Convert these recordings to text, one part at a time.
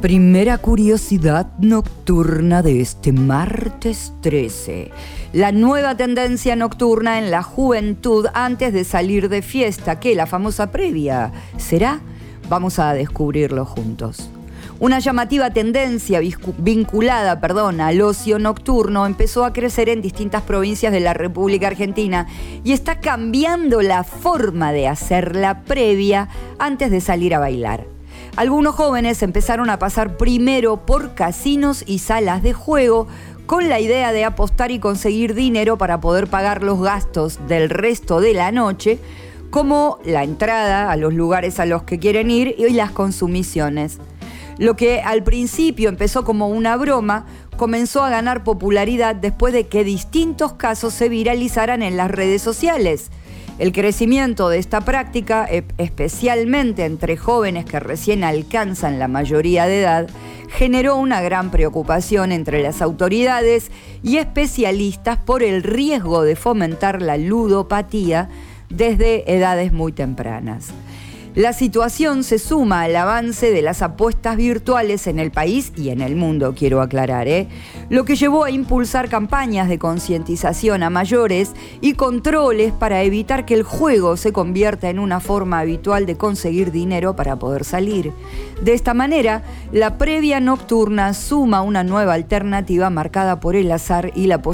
Primera curiosidad nocturna de este martes 13. La nueva tendencia nocturna en la juventud antes de salir de fiesta. ¿Qué? La famosa previa. ¿Será? Vamos a descubrirlo juntos. Una llamativa tendencia vinculada al ocio nocturno empezó a crecer en distintas provincias de la República Argentina y está cambiando la forma de hacer la previa antes de salir a bailar. Algunos jóvenes empezaron a pasar primero por casinos y salas de juego con la idea de apostar y conseguir dinero para poder pagar los gastos del resto de la noche, como la entrada a los lugares a los que quieren ir y las consumiciones. Lo que al principio empezó como una broma, comenzó a ganar popularidad después de que distintos casos se viralizaran en las redes sociales. El crecimiento de esta práctica, especialmente entre jóvenes que recién alcanzan la mayoría de edad, generó una gran preocupación entre las autoridades y especialistas por el riesgo de fomentar la ludopatía desde edades muy tempranas. La situación se suma al avance de las apuestas virtuales en el país y en el mundo, quiero aclarar, lo que llevó a impulsar campañas de concientización a mayores y controles para evitar que el juego se convierta en una forma habitual de conseguir dinero para poder salir. De esta manera, la previa nocturna suma una nueva alternativa marcada por el azar y la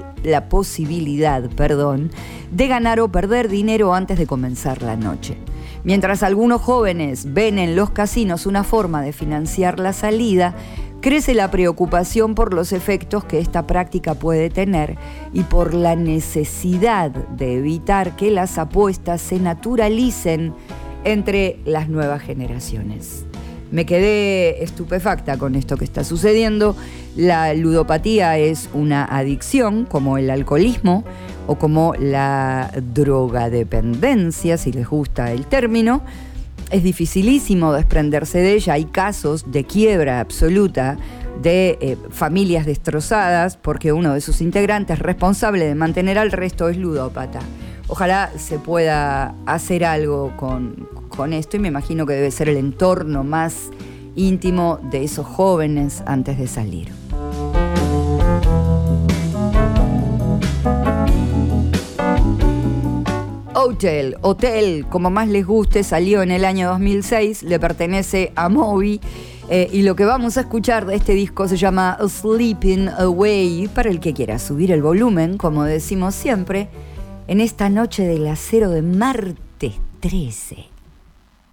posibilidad de ganar o perder dinero antes de comenzar la noche. Mientras algunos jóvenes ven en los casinos una forma de financiar la salida, crece la preocupación por los efectos que esta práctica puede tener y por la necesidad de evitar que las apuestas se naturalicen entre las nuevas generaciones. Me quedé estupefacta con esto que está sucediendo. La ludopatía es una adicción, como el alcoholismo o como la drogadependencia, si les gusta el término. Es dificilísimo desprenderse de ella. Hay casos de quiebra absoluta de familias destrozadas porque uno de sus integrantes responsable de mantener al resto es ludópata. Ojalá se pueda hacer algo con esto y me imagino que debe ser el entorno más íntimo de esos jóvenes antes de salir. Hotel, como más les guste, salió en el año 2006, le pertenece a Moby y lo que vamos a escuchar de este disco se llama Sleeping Away, para el que quiera subir el volumen, como decimos siempre, en esta noche del acero de martes 13.